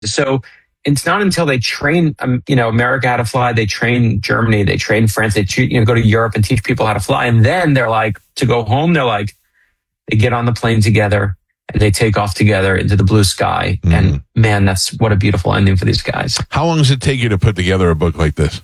So it's not until they train, America how to fly, they train Germany, they train France, they go to Europe and teach people how to fly. And then they're like, to go home, they're like, they get on the plane together and they take off together into the blue sky. Mm. And man, that's what a beautiful ending for these guys. How long does it take you to put together a book like this?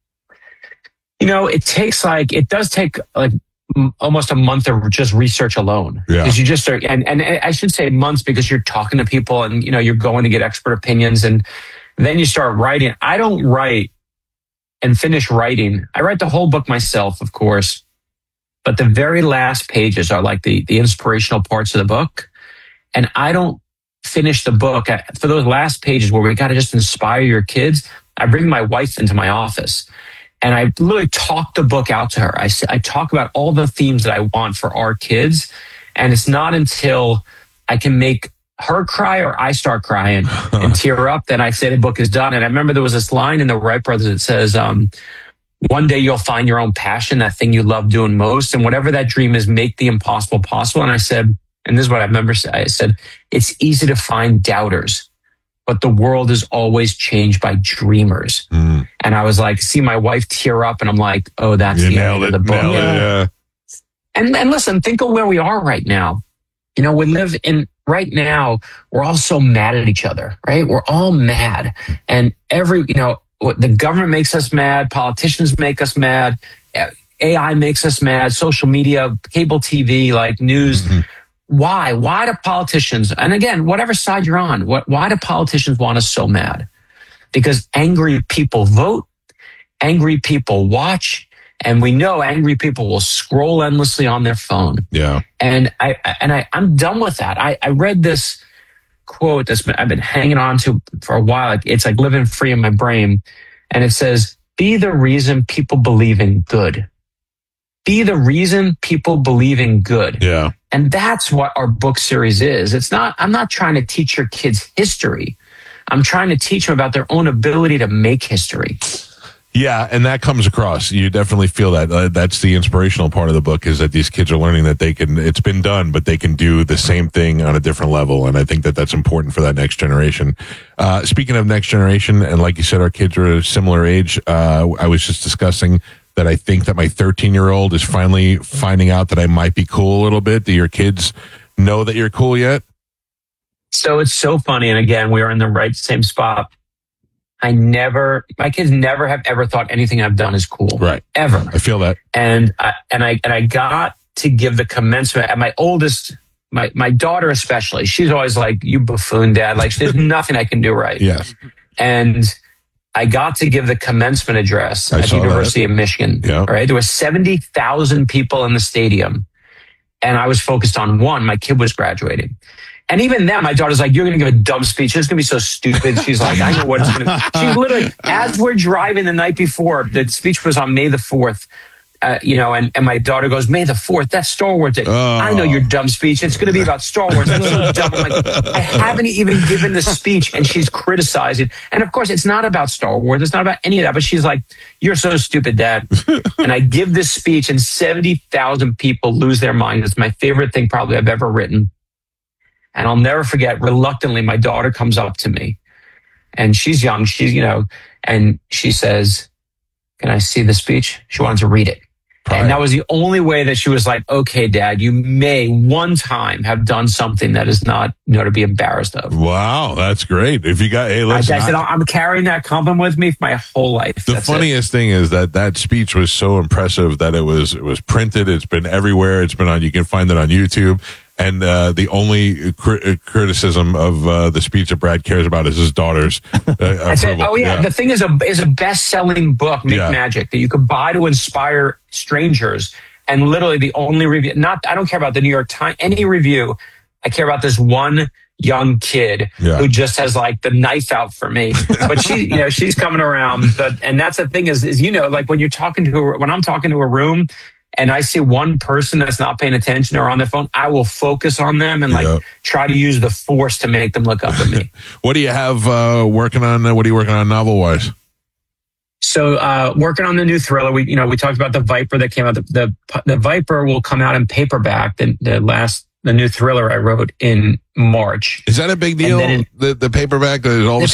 It does take almost a month of just research alone. Because you just start, and I should say months because you're talking to people and, you're going to get expert opinions and then you start writing. I don't write and finish writing. I write the whole book myself, of course, but the very last pages are like the inspirational parts of the book. And I don't finish the book for those last pages where we got to just inspire your kids. I bring my wife into my office. And I literally talk the book out to her. I talk about all the themes that I want for our kids. And it's not until I can make her cry or I start crying and tear up that I say the book is done. And I remember there was this line in the Wright brothers that says, one day you'll find your own passion, that thing you love doing most. And whatever that dream is, make the impossible possible. And I said, and this is what I remember, I said, it's easy to find doubters, but the world is always changed by dreamers. Mm. And I was like, see my wife tear up and I'm like, oh, that's the end of the book. Yeah. And listen, think of where we are right now. We live in right now, we're all so mad at each other, right? We're all mad. And the government makes us mad. Politicians make us mad. AI makes us mad. Social media, cable TV, like news. Mm-hmm. Why? Why do politicians, and again, whatever side you're on, why do politicians want us so mad? Because angry people vote, angry people watch, and we know angry people will scroll endlessly on their phone. Yeah. And I'm done with that. I read this quote I've been hanging on to for a while. It's like living free in my brain. And it says, be the reason people believe in good. Be the reason people believe in good. Yeah. And that's what our book series is. I'm not trying to teach your kids history. I'm trying to teach them about their own ability to make history. Yeah, and that comes across. You definitely feel that. That's the inspirational part of the book, is that these kids are learning that it's been done, but they can do the same thing on a different level. And I think that that's important for that next generation. Speaking of next generation, and like you said, our kids are a similar age. I was just discussing that I think that my 13-year-old is finally finding out that I might be cool a little bit. Do your kids know that you're cool yet? So it's so funny. And again, we are in the same spot. My kids never have ever thought anything I've done is cool. Right. Ever. I feel that. And I got to give the commencement at my oldest, my daughter especially. She's always like, you buffoon, Dad. Like, there's nothing I can do right. Yes. And I got to give the commencement address at the University of Michigan. Yeah. Right. There were 70,000 people in the stadium. And I was focused on one. My kid was graduating. And even then, my daughter's like, you're going to give a dumb speech. It's going to be so stupid. She's like, I know what it's going to be. She literally, as we're driving the night before, the speech was on May the 4th, and my daughter goes, May the 4th, that's Star Wars Day. Oh. I know your dumb speech. It's going to be about Star Wars. I'm so dumb. I'm like, I haven't even given the speech, and she's criticizing. And of course, it's not about Star Wars. It's not about any of that. But she's like, you're so stupid, Dad. And I give this speech, and 70,000 people lose their mind. It's my favorite thing probably I've ever written. And I'll never forget, reluctantly, my daughter comes up to me and she's young. And she says, can I see the speech? She wanted to read it. Right. And that was the only way that she was like, okay, Dad, you may one time have done something that is not, to be embarrassed of. Wow. That's great. If you got, listen, I said, I'm carrying that compliment with me for my whole life. The funniest thing is that speech was so impressive that it was printed. It's been everywhere. It's been you can find it on YouTube. And the only criticism of the speech that Brad cares about is his daughter's approval. The thing is a best-selling book, Make Magic, that you could buy to inspire strangers. And literally the only review, I don't care about the New York Times, any review. I care about this one young kid who just has like the knife out for me. But she's coming around. And that's the thing is like when I'm talking to a room, and I see one person that's not paying attention or on their phone, I will focus on them and try to use the force to make them look up at me. What do you have working on? What are you working on novel-wise? So working on the new thriller. We talked about the Viper that came out. The Viper will come out in paperback. The last the new thriller I wrote in March. Is that a big deal? The paperback that is all of a